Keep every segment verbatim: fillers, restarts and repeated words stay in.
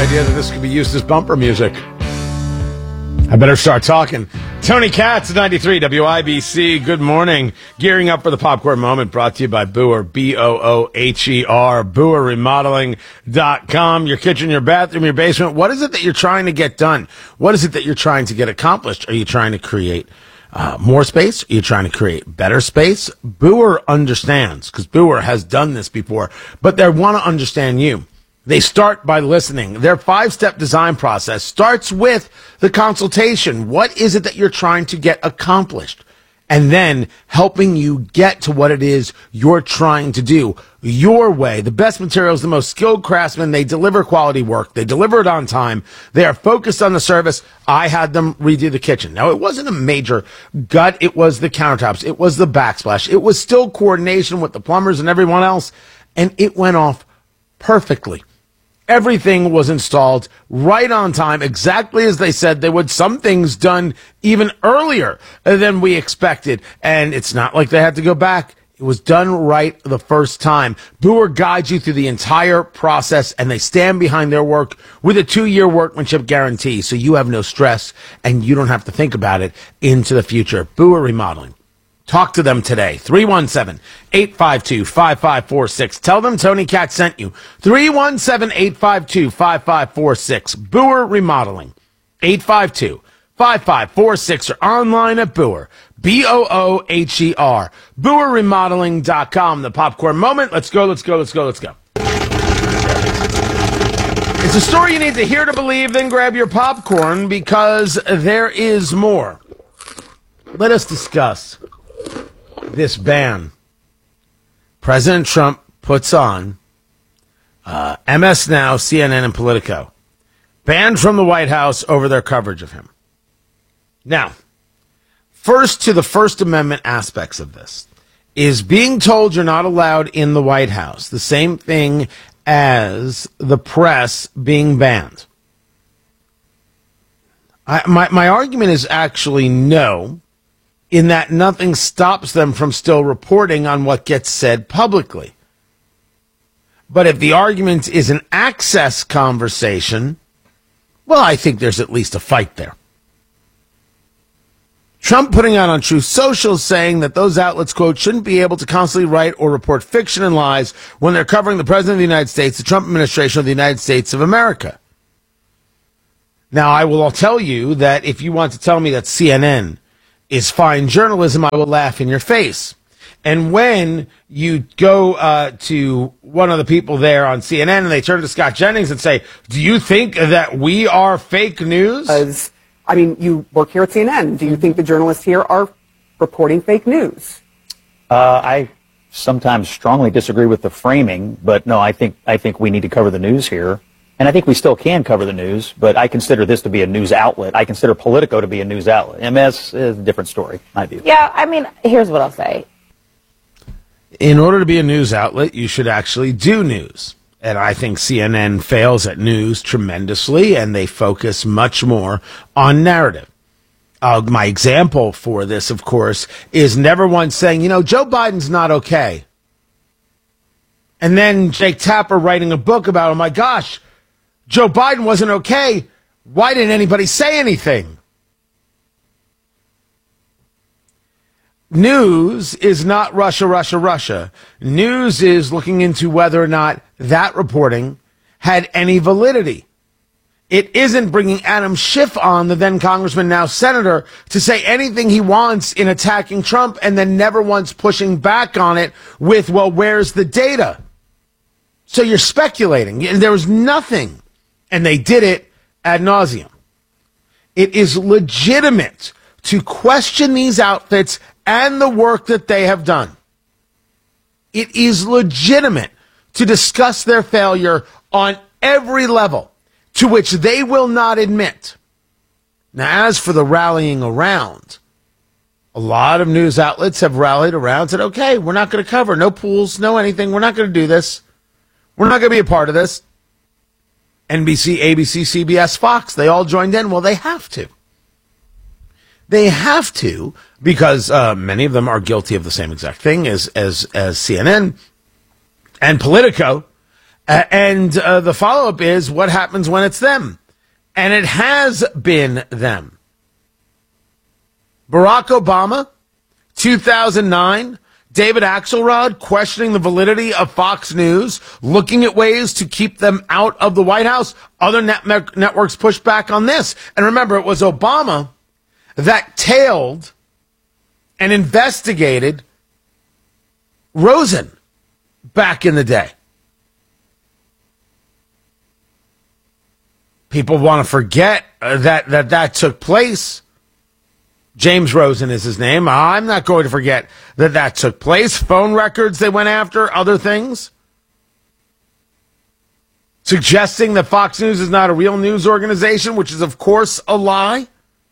idea that this could be used as bumper music. I better start talking. Tony Katz, ninety-three W I B C. Good morning. Gearing up for the popcorn moment, brought to you by Booher, B O O H E R, Booher Remodeling dot com. Your kitchen, your bathroom, your basement. What is it that you're trying to get done? What is it that you're trying to get accomplished? Are you trying to create uh, more space? Are you trying to create better space? Booher understands, because Booher has done this before, but they want to understand you. They start by listening. Their five-step design process starts with the consultation. What is it that you're trying to get accomplished? And then helping you get to what it is you're trying to do your way. The best materials, the most skilled craftsmen, they deliver quality work. They deliver it on time. They are focused on the service. I had them redo the kitchen. Now, it wasn't a major gut. It was the countertops. It was the backsplash. It was still coordination with the plumbers and everyone else. And it went off perfectly. Everything was installed right on time, exactly as they said they would. Some things done even earlier than we expected. And it's not like they had to go back. It was done right the first time. Booher guides you through the entire process, and they stand behind their work with a two-year workmanship guarantee, so you have no stress, and you don't have to think about it into the future. Booher Remodeling. Talk to them today. three one seven, eight five two, five five four six. Tell them Tony Katz sent you. three one seven, eight five two, five five four six. Booher Remodeling. eight five two, five five four six or online at Booher. B O O H E R. Booher Remodeling dot com. The popcorn moment. Let's go, let's go, let's go, let's go. It's a story you need to hear to believe, then grab your popcorn, because there is more. Let us discuss this ban President Trump puts on uh, M S Now, C N N, and Politico. Banned from the White House over their coverage of him. Now, first to the First Amendment aspects of this. Is being told you're not allowed in the White House the same thing as the press being banned? I, my, my argument is actually no, in that nothing stops them from still reporting on what gets said publicly. But if the argument is an access conversation, well, I think there's at least a fight there. Trump putting out on Truth Social saying that those outlets, quote, shouldn't be able to constantly write or report fiction and lies when they're covering the President of the United States, the Trump administration of the United States of America. Now, I will tell you that if you want to tell me that C N N is fine journalism, I will laugh in your face. And when you go uh, to one of the people there on C N N and they turn to Scott Jennings and say, do you think that we are fake news? As, I mean, you work here at C N N. Do you think the journalists here are reporting fake news? Uh, I sometimes strongly disagree with the framing, but no, I think I think we need to cover the news here. And I think we still can cover the news, but I consider this to be a news outlet. I consider Politico to be a news outlet. M S is a different story, in my view. Yeah, I mean, here's what I'll say. In order to be a news outlet, you should actually do news. And I think C N N fails at news tremendously, and they focus much more on narrative. Uh, my example for this, of course, is never once saying, you know, Joe Biden's not okay. And then Jake Tapper writing a book about, oh, my gosh, Joe Biden wasn't okay. Why didn't anybody say anything? News is not Russia, Russia, Russia. News is looking into whether or not that reporting had any validity. It isn't bringing Adam Schiff on, the then congressman, now senator, to say anything he wants in attacking Trump and then never once pushing back on it with, well, where's the data? So you're speculating. There was nothing. And they did it ad nauseum. It is legitimate to question these outfits and the work that they have done. It is legitimate to discuss their failure on every level, to which they will not admit. Now, as for the rallying around, a lot of news outlets have rallied around and said, okay, we're not going to cover, no pools, no anything, we're not going to do this. We're not going to be a part of this. N B C, A B C, C B S, Fox, they all joined in. Well, they have to. They have to, because uh, many of them are guilty of the same exact thing as, as, as C N N and Politico. Uh, and uh, the follow-up is, what happens when it's them? And it has been them. Barack Obama, two thousand nine, David Axelrod questioning the validity of Fox News, looking at ways to keep them out of the White House. Other net- networks pushed back on this. And remember, it was Obama that tailed and investigated Rosen back in the day. People want to forget uh, that, that that took place. James Rosen is his name. I'm not going to forget that that took place. Phone records they went after, other things. Suggesting that Fox News is not a real news organization, which is, of course, a lie.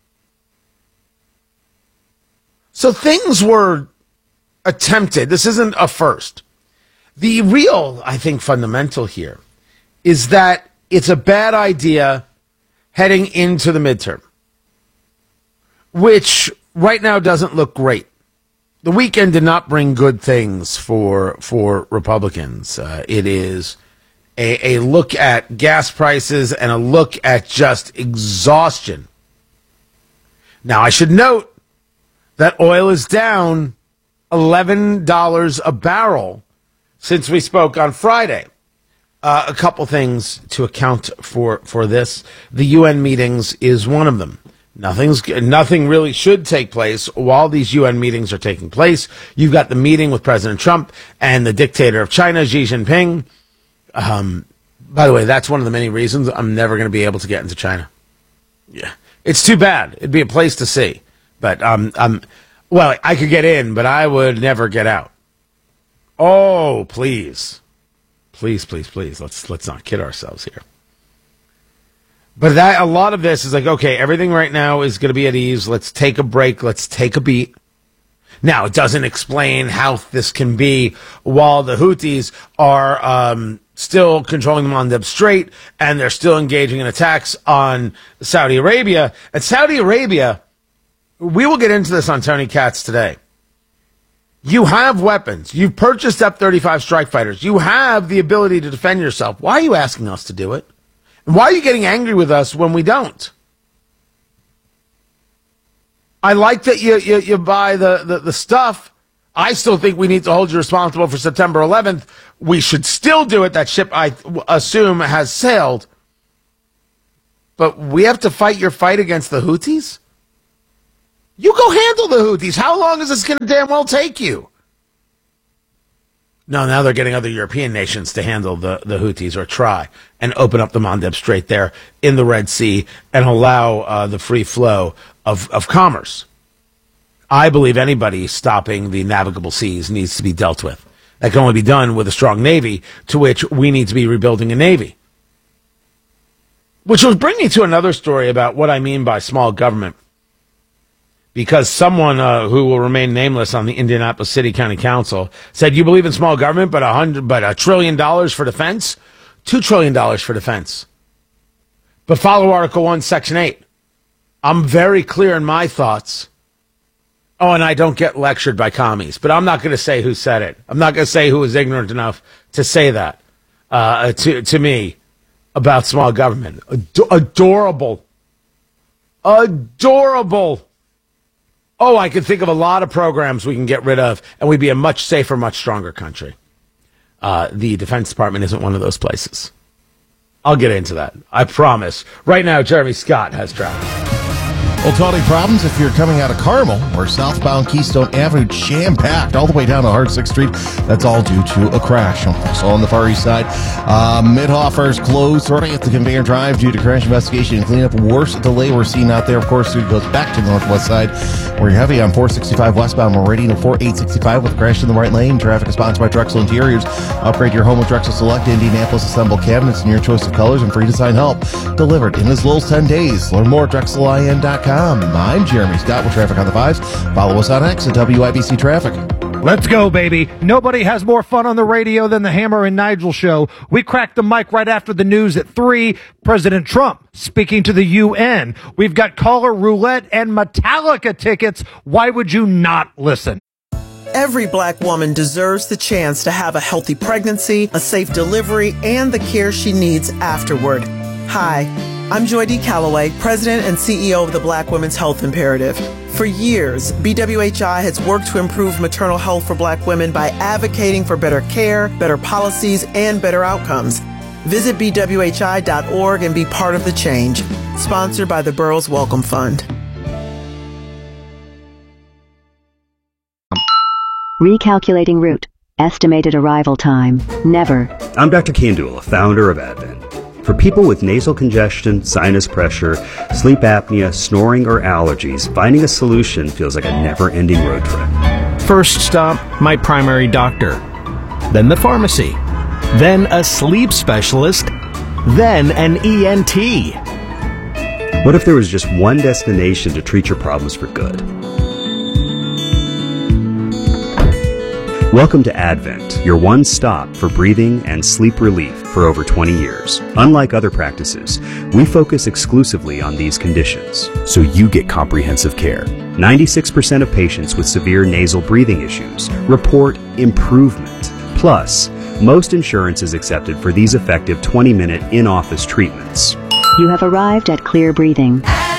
So things were attempted. This isn't a first. The real, I think, fundamental here is that it's a bad idea heading into the midterm, which right now doesn't look great. The weekend did not bring good things for for Republicans. Uh, it is a, a look at gas prices and a look at just exhaustion. Now, I should note that oil is down eleven dollars a barrel since we spoke on Friday. Uh, a couple things to account for, for this. The U N meetings is one of them. Nothing's, nothing really should take place while these U N meetings are taking place. You've got the meeting with President Trump and the dictator of China, Xi Jinping. Um, by the way, that's one of the many reasons I'm never going to be able to get into China. Yeah, it's too bad. It'd be a place to see. But, um, um, well, I could get in, but I would never get out. Oh, please. Please, please, please, let's let's not kid ourselves here. But that a lot of this is like, okay, everything right now is going to be at ease. Let's take a break. Let's take a beat. Now, it doesn't explain how this can be while the Houthis are um, still controlling the Mandeb Strait and they're still engaging in attacks on Saudi Arabia. And Saudi Arabia, we will get into this on Tony Katz today. You have weapons. You've purchased F thirty-five strike fighters. You have the ability to defend yourself. Why are you asking us to do it? And why are you getting angry with us when we don't? I like that you you, you buy the, the, the stuff. I still think we need to hold you responsible for September eleventh. We should still do it. That ship, I assume, has sailed. But we have to fight your fight against the Houthis? You go handle the Houthis. How long is this going to damn well take you? No, now they're getting other European nations to handle the, the Houthis or try and open up the Mandeb Strait there in the Red Sea and allow uh, the free flow of, of commerce. I believe anybody stopping the navigable seas needs to be dealt with. That can only be done with a strong Navy, to which we need to be rebuilding a Navy. Which will bring me to another story about what I mean by small government. Because someone uh, who will remain nameless on the Indianapolis City County Council said, you believe in small government, but a hundred, but a trillion dollars for defense? Two trillion dollars for defense. But follow Article one, Section eight. I'm very clear in my thoughts. Oh, and I don't get lectured by commies, but I'm not going to say who said it. I'm not going to say who was ignorant enough to say that uh, to, to me about small government. Ad- adorable. Adorable. Oh, I can think of a lot of programs we can get rid of, and we'd be a much safer, much stronger country. Uh, the Defense Department isn't one of those places. I'll get into that. I promise. Right now, Jeremy Scott has traffic. Well, Tony, problems if you're coming out of Carmel, where southbound Keystone Avenue jam-packed all the way down to Hard sixth Street. That's all due to a crash. Also on the Far East Side, uh, Midhofer is closed, sorting at the Conveyor Drive due to crash investigation and cleanup. Worst delay we're seeing out there, of course, it goes back to the northwest side, where you're heavy on four sixty-five westbound Meridian and four eight sixty-five with a crash in the right lane. Traffic is sponsored by Drexel Interiors. Upgrade your home with Drexel Select Indianapolis assembled cabinets in your choice of colors and free design help. Delivered in as little as ten days. Learn more at drexel I N dot com. I'm Jeremy Scott with Traffic on the Fives. Follow us on X at W I B C Traffic. Let's go, baby. Nobody has more fun on the radio than the Hammer and Nigel show. We cracked the mic right after the news at three. President Trump speaking to the U N. We've got caller roulette and Metallica tickets. Why would you not listen? Every black woman deserves the chance to have a healthy pregnancy, a safe delivery, and the care she needs afterward. Hi, I'm Joy D. Calloway, President and C E O of the Black Women's Health Imperative. For years, B W H I has worked to improve maternal health for black women by advocating for better care, better policies, and better outcomes. Visit B W H I dot org and be part of the change. Sponsored by the Burroughs Welcome Fund. Recalculating route. Estimated arrival time. Never. I'm Doctor Kandula, founder of Advent. For people with nasal congestion, sinus pressure, sleep apnea, snoring, or allergies, finding a solution feels like a never-ending road trip. First stop, my primary doctor. Then the pharmacy. Then a sleep specialist. Then an E N T. What if there was just one destination to treat your problems for good? Welcome to Advent, your one stop for breathing and sleep relief for over twenty years. Unlike other practices, we focus exclusively on these conditions, so you get comprehensive care. ninety-six percent of patients with severe nasal breathing issues report improvement. Plus, most insurance is accepted for these effective twenty-minute in-office treatments. You have arrived at Clear Breathing.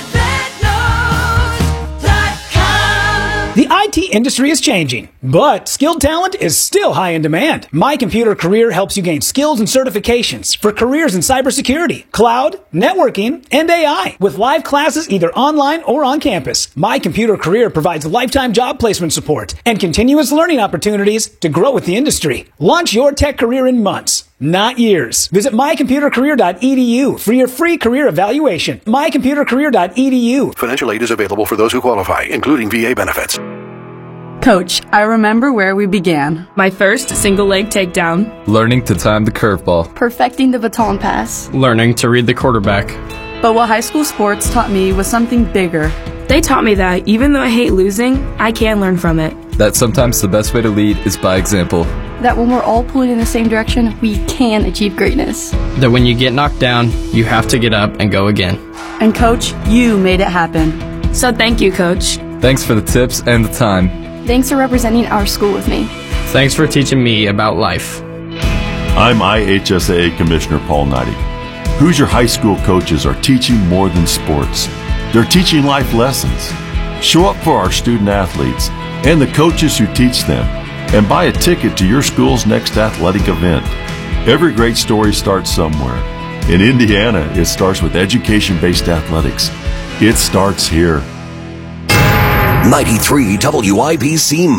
The I T industry is changing, but skilled talent is still high in demand. My Computer Career helps you gain skills and certifications for careers in cybersecurity, cloud, networking, and A I with live classes either online or on campus. My Computer Career provides lifetime job placement support and continuous learning opportunities to grow with the industry. Launch your tech career in months, not years. Visit my computer career dot e d u for your free career evaluation. my computer career dot e d u. Financial aid is available for those who qualify, including V A benefits. Coach, I remember where we began. My first single leg takedown. Learning to time the curveball. Perfecting the baton pass. Learning to read the quarterback. But what high school sports taught me was something bigger. They taught me that even though I hate losing, I can learn from it. That sometimes the best way to lead is by example. That when we're all pulling in the same direction, we can achieve greatness. That when you get knocked down, you have to get up and go again. And Coach, you made it happen. So thank you, Coach. Thanks for the tips and the time. Thanks for representing our school with me. Thanks for teaching me about life. I'm I H S A A Commissioner Paul Knighty. Hoosier High School coaches are teaching more than sports. They're teaching life lessons. Show up for our student athletes and the coaches who teach them, and buy a ticket to your school's next athletic event. Every great story starts somewhere. In Indiana, it starts with education-based athletics. It starts here. ninety-three W I B C